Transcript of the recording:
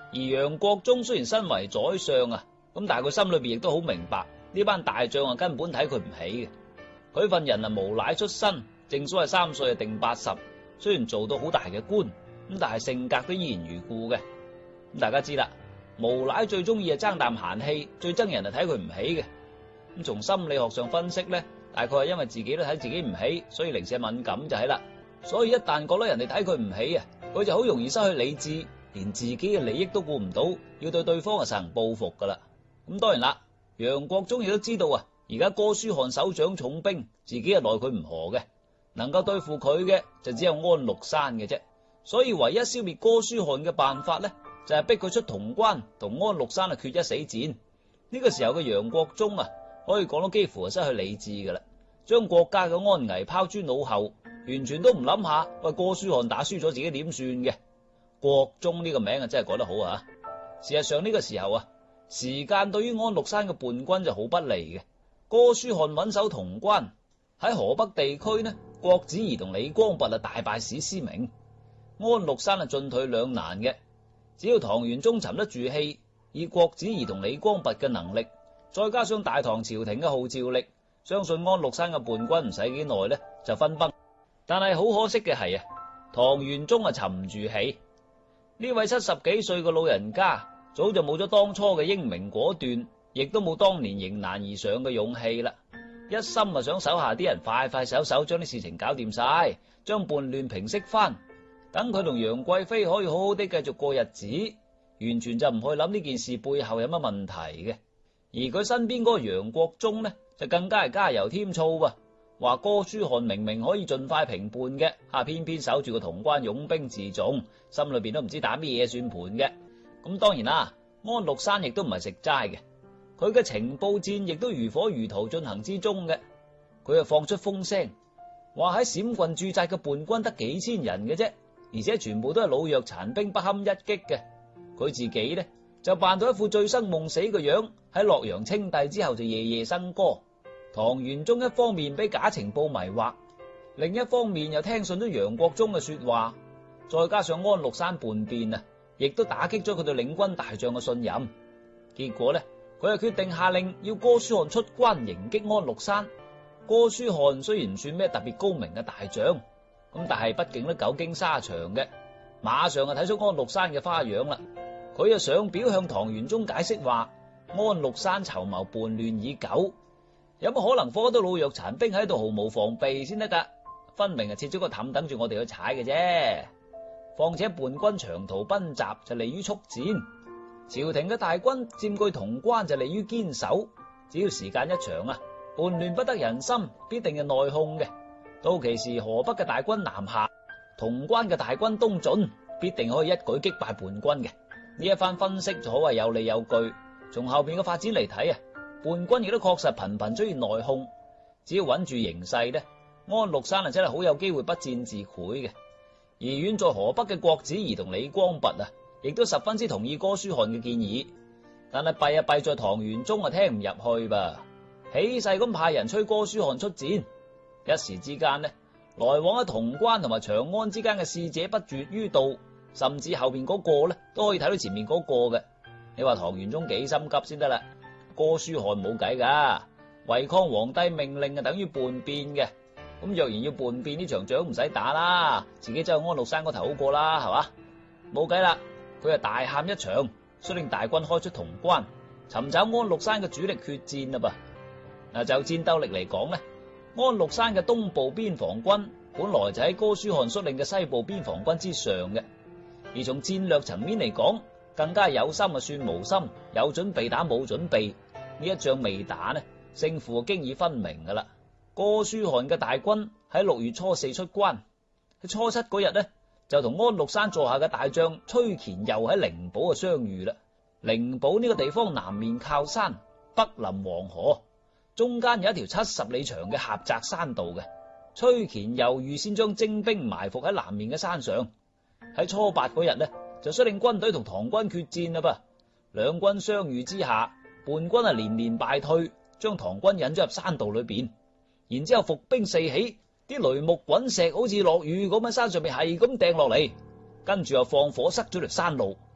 而楊國忠雖然身為宰相啊，咁但係佢心裏邊亦都好明白呢班大將啊根本睇佢唔起嘅。佢份人啊無賴出身，正所謂3歲定80，雖然做到好大嘅官，咁但係性格都依然如故嘅。咁大家知啦，無賴最中意係爭啖閒氣，最憎人係睇佢唔起嘅。咁從心理學上分析咧，大概係因為自己都睇自己唔起，所以零舍敏感就係啦。所以一旦覺得人哋睇佢唔起啊，佢就好容易失去理智，連自己嘅利益都顧唔到，要對對方啊實行報復噶啦。咁當然啦，楊國忠亦都知道啊，而家哥舒翰手掌重兵，自己係奈佢唔何嘅，能夠對付佢嘅就只有安祿山嘅啫。所以唯一消滅哥舒翰嘅辦法咧，就係逼佢出潼關同安祿山啊決一死戰。呢個時候嘅楊國忠啊，可以講到幾乎係失去理智噶啦，將國家嘅安危拋諸腦後，完全都唔諗下喂哥舒翰打輸咗自己點算嘅。國忠呢個名啊真係改得好啊！事實上呢個時候啊，時間對於安祿山嘅叛軍就好不利嘅。哥舒翰穩守潼關，喺河北地區呢，郭子儀同李光拔啊大敗史思明，安祿山啊進退兩難嘅。只要唐玄宗沉得住氣，以郭子儀同李光拔嘅能力，再加上大唐朝廷嘅號召力，相信安祿山嘅叛軍唔使幾耐呢就分崩。但係好可惜嘅係啊，唐玄宗啊沉唔住氣。呢位70幾歲嘅老人家，早就冇咗當初嘅英明果斷，亦都冇當年迎難而上嘅勇氣啦。一心啊想手下啲人快快手手將啲事情搞掂晒，將叛亂平息翻，等佢同楊貴妃可以好好地繼續過日子，完全就唔去諗呢件事背後有乜問題嘅。而佢身邊嗰個楊國忠呢，就更加係加油添醋噃，話哥舒翰明明可以盡快平叛嘅，偏偏守住個潼關擁兵自重，心裏邊都唔知打咩嘢算盤嘅。咁當然啦，安祿山亦都唔係食齋嘅，佢嘅情報戰亦都如火如荼進行之中嘅。佢又放出風聲，話喺陝郡駐紮嘅叛軍得幾千人嘅啫，而且全部都係老弱殘兵，不堪一擊嘅。佢自己呢，就扮到一副醉生夢死嘅樣，喺洛陽稱帝之後就夜夜笙歌。唐玄宗一方面俾假情報迷惑，另一方面又聽信咗楊國忠嘅說話，再加上安祿山叛變啊，亦都打擊咗佢對領軍大將嘅信任。結果呢，佢就決定下令要哥舒翰出關迎擊安祿山。哥舒翰雖然唔算咩特別高明嘅大將，咁但係畢竟都久經沙場嘅，馬上就睇出安祿山嘅花樣啦。佢就上表向唐玄宗解釋話，安祿山籌謀叛亂已久，有乜可能放到老弱殘兵喺度毫無防備先得噶？分明係設咗個氹等住我哋去踩嘅啫。況且叛軍長途奔襲就利於速戰，朝廷嘅大軍佔據潼關就利於堅守。只要時間一長啊，叛亂不得人心，必定係內訌嘅。到其時河北嘅大軍南下，潼關嘅大軍東進，必定可以一舉擊敗叛軍嘅。呢一番分析就可謂有理有據。從後邊嘅發展嚟睇啊，叛軍亦都確實頻頻出現內訌，只要穩住形勢呢，安祿山啊真係好有機會不戰自潰嘅。而遠在河北嘅郭子儀同李光拔啊，亦都十分之同意哥舒翰嘅建議。但係弊在唐玄宗啊聽唔入去噃，起勢咁派人催哥舒翰出戰。一時之間呢，來往喺潼關同埋長安之間嘅使者不絕於道，甚至後邊嗰個呢都可以睇到前面嗰個嘅。你話唐玄宗幾心急先得啦？哥舒翰冇計噶，違抗皇帝命令啊，等於叛變嘅。咁若然要叛變，呢場仗唔使打啦，自己走去安祿山嗰頭好過啦，係嘛？冇計啦，佢就大喊一場，率領大軍開出潼關，尋找安祿山嘅主力決戰啦噃。就戰鬥力嚟講呢，安祿山嘅東部邊防軍本來就喺哥舒翰率領嘅西部邊防軍之上嘅，而從戰略層面嚟講，更加有心啊算無心，有準備打冇準備。呢一仗未打呢，勝負經已分明噶啦。哥舒翰嘅大軍喺6月初4出關，喺初7嗰日呢，就同安祿山座下嘅大將崔乾佑喺靈寶相遇啦。靈寶呢個地方南面靠山，北臨黃河，中間有一條70里長嘅狹窄山道嘅。崔乾佑預先將精兵埋伏喺南面嘅山上，喺初8嗰日呢，就率領軍隊同唐軍決戰啦噃。兩軍相遇之下，叛軍連連敗退，將唐軍引咗入山道裏邊。然之後伏兵四起，啲雷木滾石好似落雨咁喺山上面係咁掟落嚟，跟住又放火塞咗條山路，